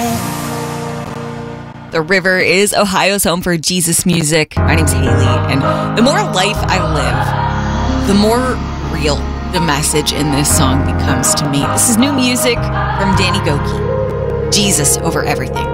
The river is Ohio's home for Jesus music. My name's Haley, and the more life I live, the more real the message in this song becomes to me. This is new music from Danny Gokey. Jesus over everything.